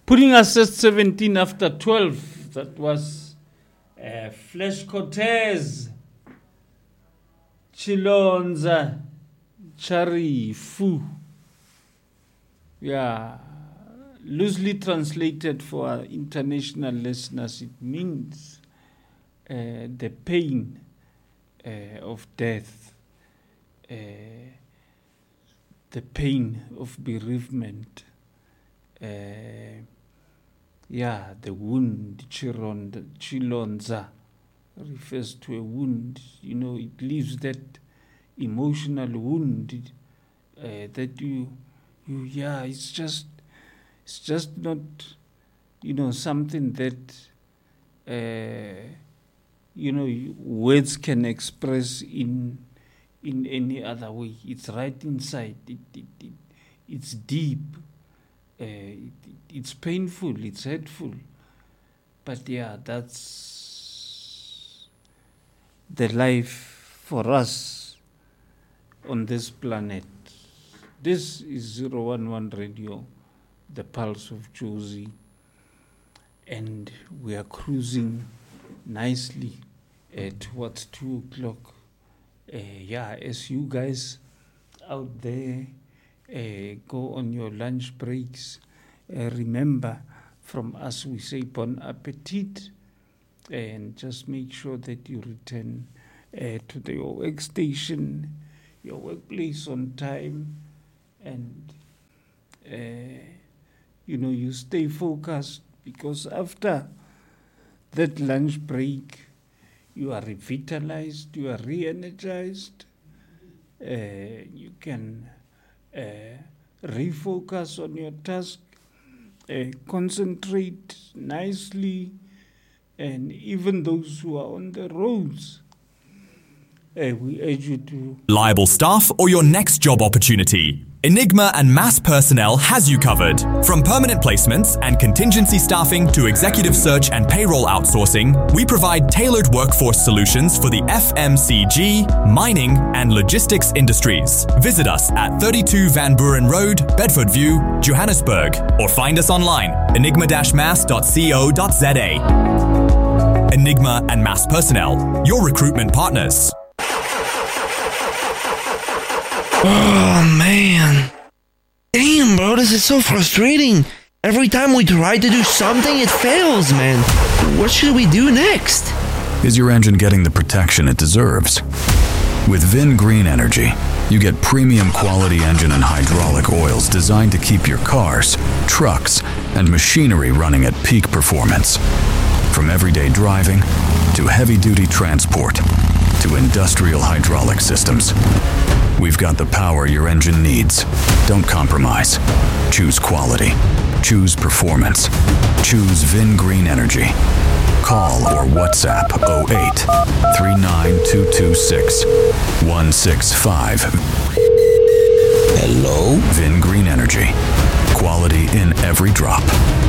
Putting us at 17 after 12. That was Flash Cortez, Chilonza, Charifu. Yeah, loosely translated for our international listeners, it means the pain of death, the pain of bereavement. The wound, Chilonza, refers to a wound. It leaves that emotional wound that it's just not, something that, words can express in any other way. It's right inside. It's deep. It's painful, it's hurtful, but that's the life for us on this planet. This is 011 Radio, the Pulse of Jozi, and we are cruising nicely towards 2 o'clock. As you guys out there go on your lunch breaks, remember, from us we say bon appetit, and just make sure that you return to your workstation, your workplace on time, and you stay focused, because after that lunch break you are revitalized, you are re-energized, you can refocus on your task, concentrate nicely, and even those who are on the roads, we urge you to... Liable staff or your next job opportunity? Enigma and Mass Personnel has you covered. From permanent placements and contingency staffing to executive search and payroll outsourcing, we provide tailored workforce solutions for the FMCG, mining and logistics industries. Visit us at 32 Van Buren Road, Bedford View, Johannesburg, or find us online, enigma-mass.co.za. Enigma and Mass Personnel, your recruitment partners. Oh, man. Damn, bro, this is so frustrating. Every time we try to do something, it fails, man. What should we do next? Is your engine getting the protection it deserves? With Vin Green Energy, you get premium quality engine and hydraulic oils designed to keep your cars, trucks, and machinery running at peak performance. From everyday driving to heavy-duty transport to industrial hydraulic systems, we've got the power your engine needs. Don't compromise. Choose quality. Choose performance. Choose Vin Green Energy. Call or WhatsApp 08 39226 165. Hello? Vin Green Energy. Quality in every drop.